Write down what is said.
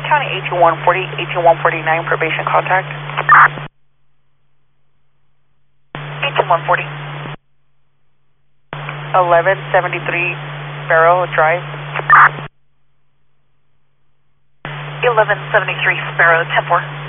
County 18140, 18149, probation contact. 18140. 1173 Sparrow Drive. 1173 Sparrow, 10-4.